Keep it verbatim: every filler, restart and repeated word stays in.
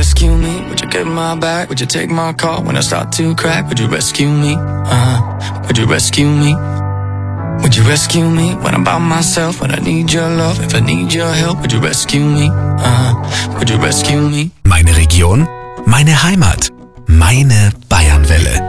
rescue me? Would you get my back? Would you take my call when I start to crack? Would you rescue me? Uh, would you rescue me? Would you rescue me when I'm by myself? When I need your love, if I need your help, would you rescue me? Uh, would you rescue me? Meine Region, meine Heimat, meine Bayernwelle.